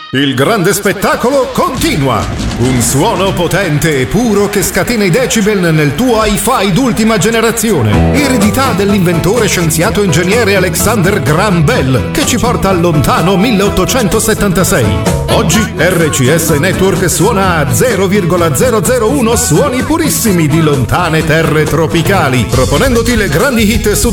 Il grande spettacolo continua! Un suono potente e puro che scatena i decibel nel tuo hi-fi d'ultima generazione. Eredità dell'inventore scienziato ingegnere Alexander Graham Bell, che ci porta al lontano 1876. Oggi RCS Network suona a 0,001 suoni purissimi di lontane terre tropicali, proponendoti le grandi hit su